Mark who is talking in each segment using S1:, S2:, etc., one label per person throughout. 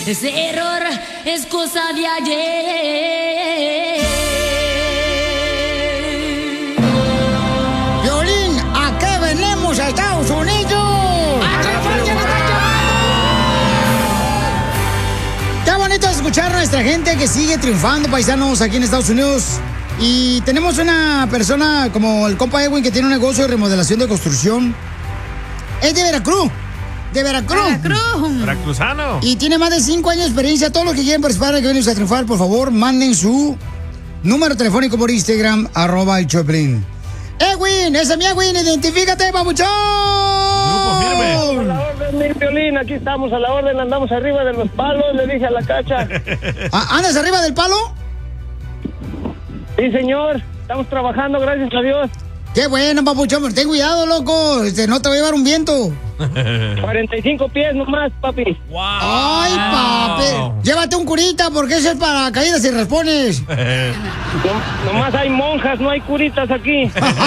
S1: ese error es cosa de ayer.
S2: Violín, ¿a qué venimos a Estados Unidos? Qué bonito escuchar a nuestra gente que sigue triunfando, paisanos, aquí en Estados Unidos. Y tenemos una persona como el compa Edwin que tiene un negocio de remodelación de construcción. Es de Veracruz. De Veracruz.
S3: Veracruzano.
S2: Y tiene más de 5 años de experiencia. Todos los que quieren participar, que venimos a triunfar, por favor, manden su número telefónico por Instagram, @el Choplin. Edwin, ese es mi Edwin, identifícate, papuchón.
S4: Grupo firme. A la orden, mi Piolín, aquí estamos a la orden, andamos arriba de los palos, le dije a la Cacha.
S2: ¿Andas arriba del palo?
S4: Sí, señor, estamos trabajando, gracias a Dios.
S2: Qué bueno, papuchón, pero ten cuidado, loco, no te va a llevar un viento.
S4: 45 pies nomás, papi.
S3: Wow.
S2: Ay, papi, llévate un curita, porque eso es para caídas y raspones.
S4: Nomás hay monjas, no hay curitas aquí.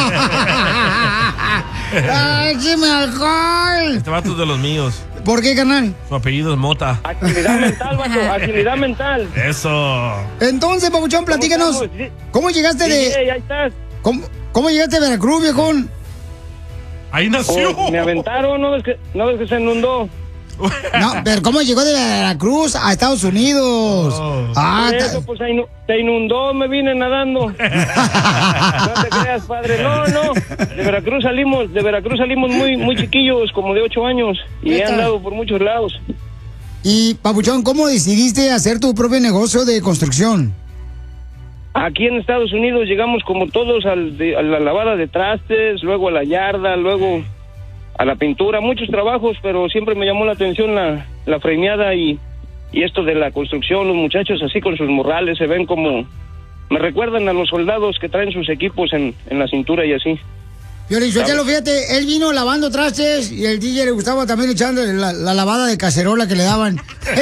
S2: Ay, écheme alcohol.
S3: Este vato es de los míos.
S2: ¿Por qué, carnal?
S3: Su apellido es Mota.
S4: Agilidad mental, vato, agilidad mental.
S3: Eso.
S2: Entonces, papuchón, platícanos, ¿cómo llegaste de...
S4: Sí, ahí estás.
S2: ¿Cómo llegaste a Veracruz, viejón?
S3: Ahí nació.
S4: Oh, me aventaron, ¿no ves que se inundó?
S2: No, pero ¿cómo llegó de Veracruz a Estados Unidos?
S4: Por eso, pues se inundó, me vine nadando. No te creas, padre. No, de Veracruz salimos muy chiquillos, como de 8 años, y he andado por muchos lados.
S2: Y, papuchón, ¿cómo decidiste hacer tu propio negocio de construcción?
S4: Aquí en Estados Unidos llegamos como todos a la lavada de trastes, luego a la yarda, luego a la pintura, muchos trabajos, pero siempre me llamó la atención la fremeada y esto de la construcción. Los muchachos así con sus morrales se ven como, me recuerdan a los soldados que traen sus equipos en la cintura y así.
S2: Piolín Sotelo, fíjate, él vino lavando trastes y el DJ le gustaba también echando la lavada de cacerola que le daban.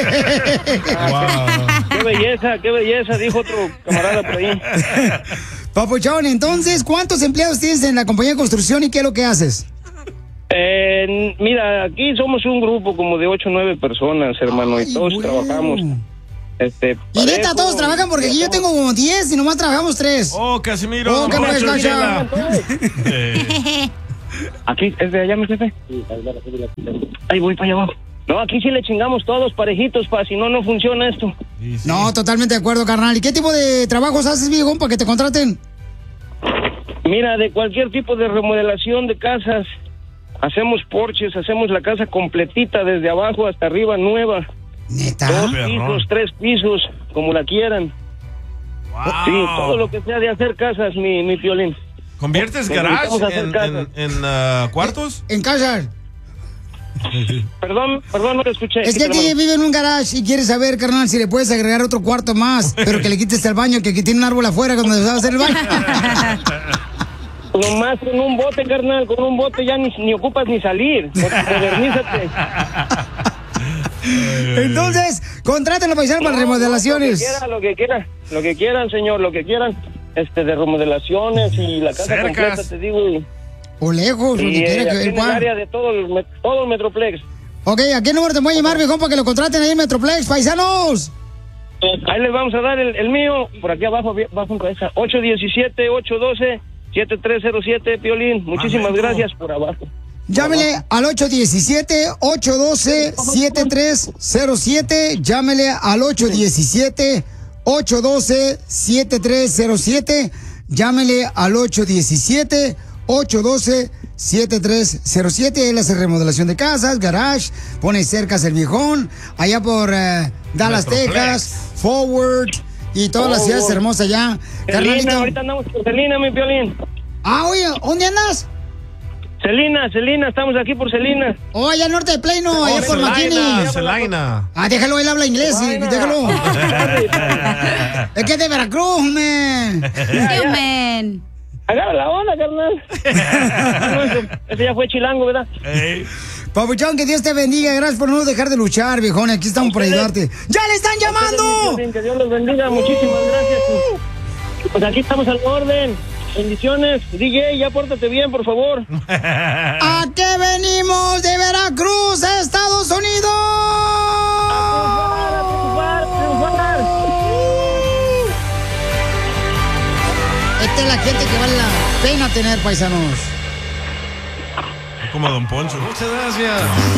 S3: Wow.
S4: Qué belleza, dijo otro camarada por ahí.
S2: Papuchón, entonces, ¿cuántos empleados tienes en la compañía de construcción y qué es lo que haces?
S4: Mira, aquí somos un grupo como de 8 o 9 personas, hermano, y todos trabajamos.
S2: Y neta, todos trabajan porque aquí yo tengo como 10 y nomás trabajamos 3.
S3: Oh, Casimiro.
S2: Oh, qué pues, Cacha.
S4: Aquí, ¿es de allá, mi jefe? Ahí voy para allá abajo. No, aquí sí le chingamos todos parejitos, si no funciona esto.
S3: Sí.
S2: No, totalmente de acuerdo, carnal. ¿Y qué tipo de trabajos haces, viejón, para que te contraten?
S4: Mira, de cualquier tipo de remodelación de casas. Hacemos porches, hacemos la casa completita desde abajo hasta arriba, nueva.
S2: ¿Neta?
S4: 2 pisos, 3 pisos, como la quieran.
S3: Wow.
S4: Sí, todo lo que sea de hacer casas, mi Piolín.
S3: ¿Conviertes garage en cuartos?
S2: En casas.
S4: Perdón, no te escuché.
S2: Es que el DJ vive en un garage y quiere saber, carnal, si le puedes agregar otro cuarto más, pero que le quites el baño, que aquí tiene un árbol afuera cuando se va a hacer el baño.
S4: Nomás con un bote, carnal, con un bote ya ni ocupas ni salir. Modernízate.
S2: Entonces, contraten los paisanos para remodelaciones.
S4: Lo que quieran, señor, lo que quieran. De remodelaciones y la casa completa, te digo.
S2: O lejos,
S4: y,
S2: donde quiera que
S4: en el área de todo el Metroplex.
S2: Ok, ¿a qué número te voy a llamar, viejón, para que lo contraten ahí en Metroplex, paisanos?
S4: Ahí les vamos a dar el mío, por aquí abajo en cabeza, 817-812-7307, Piolín. Muchísimas gracias por abajo.
S2: Llámele al 817-812-7307. Llámele al 817-812-7307. Llámele al 817-812-7307. Él hace remodelación de casas, garage, pone cercas el viejón, allá por Dallas, Texas, Forward y todas las ciudades hermosas allá.
S4: Celina, ahorita andamos por Celina, mi Piolín.
S2: Ah, oye, ¿dónde andas?
S4: Celina, estamos aquí por Celina.
S2: Oh, allá al norte de Plano, allá por McKinney.
S3: Celina.
S2: Ah, déjalo, él habla inglés, sí, déjalo. Es que es de Veracruz, man.
S1: Man.
S4: Agarra la onda, carnal. Ese ya fue chilango, ¿verdad?
S3: Hey.
S2: Papuchón, que Dios te bendiga. Gracias por no dejar de luchar, viejón. Aquí estamos para ayudarte. ¡Ya le están llamando!
S4: Que Dios los bendiga. Muchísimas gracias. Pues aquí estamos al orden. Bendiciones. DJ, ya pórtate bien, por favor.
S2: ¿A qué venimos de Veracruz, Estados Unidos? Esta es la gente que vale la pena tener, paisanos.
S3: Como Don Poncho.
S5: Muchas gracias.